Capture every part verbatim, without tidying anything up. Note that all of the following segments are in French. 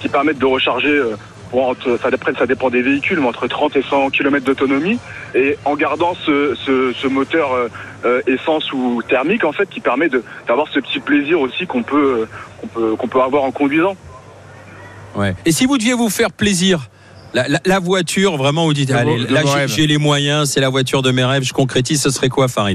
qui permettent de recharger. Euh, bon, entre, ça, dépend, ça dépend des véhicules, mais entre trente et cent kilomètres d'autonomie, et en gardant ce, ce, ce moteur euh, euh, essence ou thermique en fait, qui permet de, d'avoir ce petit plaisir aussi qu'on peut, euh, qu'on peut, qu'on peut avoir en conduisant. Ouais. Et si vous deviez vous faire plaisir, la, la, la voiture, vraiment, vous dites, de allez, là j'ai, j'ai les moyens, c'est la voiture de mes rêves, je concrétise, ce serait quoi, Farid?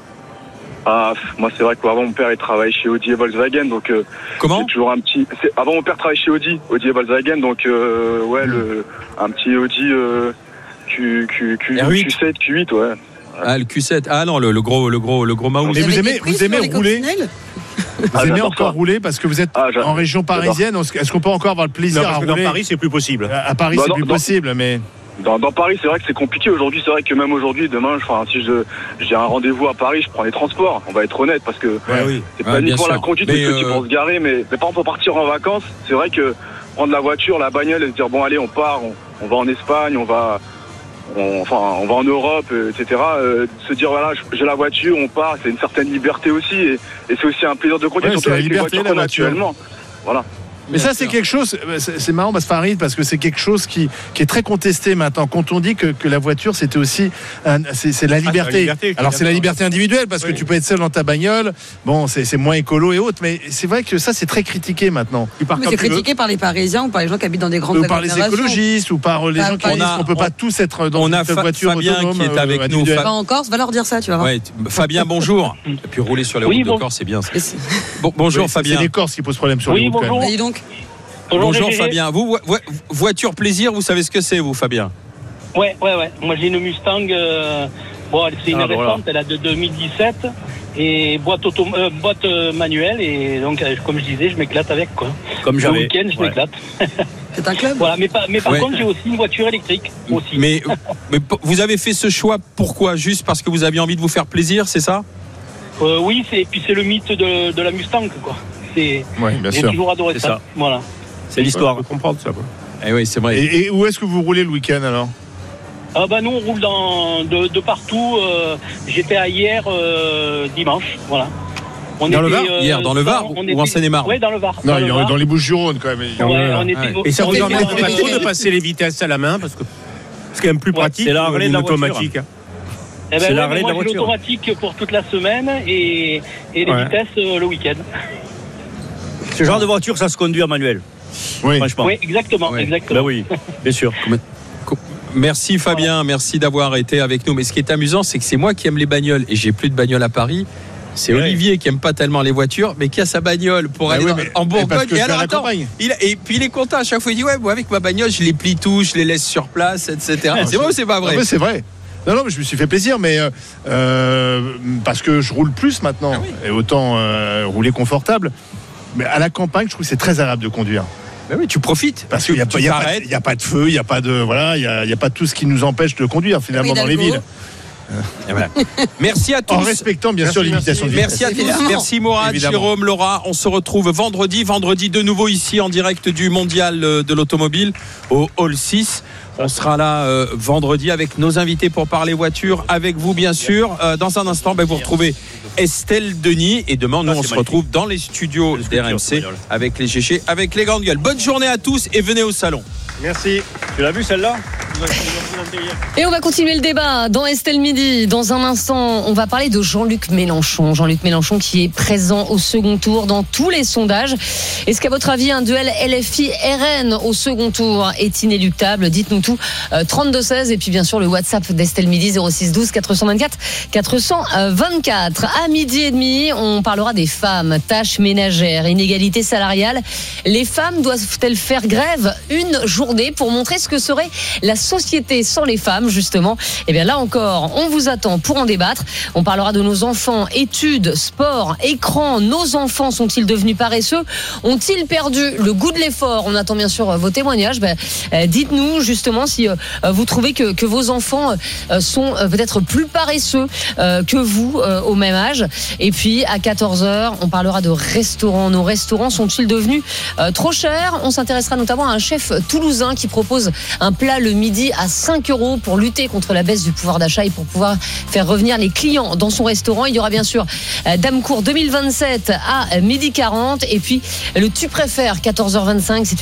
Ah, moi c'est vrai qu'avant mon père il travaille chez Audi et Volkswagen, donc euh, comment c'est toujours un petit. C'est, avant mon père travaille chez Audi, Audi et Volkswagen, donc euh, ouais, mmh. le un petit Audi euh, Q, Q, Q, Q sept, Q huit, ouais. Ah, le Q sept, ah non, le, le gros, le gros, le gros Maus. Mais vous aimez, vous aimez rouler? Vous ah, aimez encore ça. rouler parce que vous êtes ah, en région parisienne. Est-ce qu'on peut encore avoir le plaisir non, parce à que rouler? Dans Paris, c'est plus possible. À Paris, bah, c'est non, plus non. possible, mais. Dans, dans Paris, c'est vrai que c'est compliqué aujourd'hui. C'est vrai que même aujourd'hui, demain, enfin, si je, j'ai un rendez-vous à Paris, je prends les transports. On va être honnête parce que ouais, oui. c'est pas ouais, uniquement la conduite parce euh... que tu penses garer, mais, mais par exemple pour partir en vacances, c'est vrai que prendre la voiture, la bagnole et se dire bon allez, on part, on, on va en Espagne, on va, on, enfin, on va en Europe, et cetera. Euh, se dire voilà, j'ai la voiture, on part, c'est une certaine liberté aussi, et, et c'est aussi un plaisir de conduire, ouais, surtout c'est avec la liberté, les voitures la voiture. Actuellement. Voilà. Mais ça, c'est quelque chose, c'est, c'est marrant, parce, Farid, parce que c'est quelque chose qui, qui est très contesté maintenant. Quand on dit que, que la voiture, c'était aussi, un, c'est, c'est la liberté. Ah, c'est la liberté Alors, c'est la liberté individuelle, parce oui. que tu peux être seul dans ta bagnole. Bon, c'est, c'est moins écolo et autres, mais c'est vrai que ça, c'est très critiqué maintenant. Mais c'est critiqué veux. par les Parisiens ou par les gens qui habitent dans des grandes ou par les écologistes ou par les bah, gens qui disent qu'on ne peut pas tous être dans une fa- voiture Fabien autonome. Qui est avec euh, nous. Fa- en Corse, va leur dire ça, tu vois. Ouais, Fabien, bonjour. Et puis rouler sur les oui, routes bon. de Corse, c'est bien. Bon, bonjour, Fabien. C'est les Corses qui posent problème sur oui, les routes. Bonjour. Et donc. Bonjour, Bonjour Fabien. Vous, vo- voiture plaisir, vous savez ce que c'est, vous, Fabien? Ouais, ouais, ouais. Moi, j'ai une Mustang. Euh, bon, c'est une ah, récente, voilà. Elle a de deux mille dix-sept et boîte auto, euh, boîte manuelle. Et donc, euh, comme je disais, je m'éclate avec quoi. Comme le week-end, je ouais. m'éclate. C'est un club. Voilà, mais, pas, mais par ouais. contre, j'ai aussi une voiture électrique aussi. Mais, mais vous avez fait ce choix pourquoi? Juste parce que vous aviez envie de vous faire plaisir, c'est ça? euh, Oui, c'est, et puis c'est le mythe de, de la Mustang, quoi. C'est, ouais, bien j'ai sûr. toujours adoré ça. ça. Voilà. C'est l'histoire. On peut comprendre ça. Eh oui, c'est vrai. Et, et où est-ce que vous roulez le week-end alors? Ah bah nous on roule dans, de, de partout. Euh, j'étais à hier euh, dimanche, voilà. On dans était, le Var euh, Hier, dans le Var ou était, en Seine-et-Marne? Oui, dans le Var. Non, dans, il le est Var. Dans les Bouches-du-Rhône quand même. Ouais, on était, ouais. Et ça vous emmène pas trop de passer les vitesses à la main parce que c'est quand même plus pratique. Ouais, c'est la relais de la automatique. Hein. Eh ben c'est ouais, la relais de la voiture. J'ai l'automatique pour toute la semaine et, et les ouais. vitesses euh, le week-end. Ce genre de voiture, ça se conduit en manuel. Oui, oui exactement, oui. exactement. Ben oui, bien sûr. Merci Fabien, merci d'avoir été avec nous. Mais ce qui est amusant, c'est que c'est moi qui aime les bagnoles et j'ai plus de bagnole à Paris. C'est ouais. Olivier qui aime pas tellement les voitures, mais qui a sa bagnole pour bah aller oui, dans, mais, en Bourgogne. Et alors attends, il, et puis il est content à chaque fois. Il dit ouais, moi avec ma bagnole, je les plie tout, je les laisse sur place, et cetera. Ah, c'est vrai ou c'est pas vrai? Ah, c'est vrai. Non, non, mais je me suis fait plaisir, mais euh, parce que je roule plus maintenant, ah, oui. et autant euh, rouler confortable. Mais à la campagne, je trouve que c'est très agréable de conduire. Ben oui, tu profites. Parce qu'il n'y a, a, a pas de feu, il n'y a pas de voilà, il y a, il y a pas tout ce qui nous empêche de conduire finalement oui, dans les villes. Voilà. Merci à tous. En respectant bien merci, sûr les limitations de vitesse. Merci à tous. Merci Mourad, Jérôme, Laura. On se retrouve vendredi. Vendredi de nouveau ici en direct du Mondial de l'Automobile au Hall six. On sera là euh, vendredi avec nos invités pour parler voiture, avec vous bien sûr. Euh, dans un instant, ben, vous retrouvez Estelle Denis. Et demain, nous, ah, on se retrouve dans les studios d'R M C avec les G G, avec les grandes gueules. Bonne journée à tous et venez au salon. Merci. Tu l'as vu celle-là? Et on va continuer le débat dans Estelle Midi. Dans un instant, on va parler de Jean-Luc Mélenchon. Jean-Luc Mélenchon qui est présent au second tour dans tous les sondages. Est-ce qu'à votre avis, un duel L F I R N au second tour est inéluctable? Dites-nous tout. Euh, trente-deux seize et puis bien sûr le WhatsApp d'Estelle Midi zéro six douze quatre cent vingt-quatre quatre cent vingt-quatre. À midi et demi, on parlera des femmes, tâches ménagères, inégalité salariale. Les femmes doivent-elles faire grève une journée pour montrer ce que serait la société sans les femmes, justement? Et bien là encore, on vous attend pour en débattre. On parlera de nos enfants, études, sport, écran. Nos enfants sont-ils devenus paresseux? Ont-ils perdu le goût de l'effort? On attend bien sûr vos témoignages. Ben, euh, dites-nous justement si euh, vous trouvez que, que vos enfants euh, sont euh, peut-être plus paresseux euh, que vous euh, au même âge. Et puis à quatorze heures, on parlera de restaurants. Nos restaurants sont-ils devenus euh, trop chers? On s'intéressera notamment à un chef toulousain qui propose un plat le midi à cinq euros pour lutter contre la baisse du pouvoir d'achat et pour pouvoir faire revenir les clients dans son restaurant. Il y aura bien sûr euh, Damecourt deux mille vingt-sept à midi quarante et puis le tu préfères quatorze heures vingt-cinq. C'est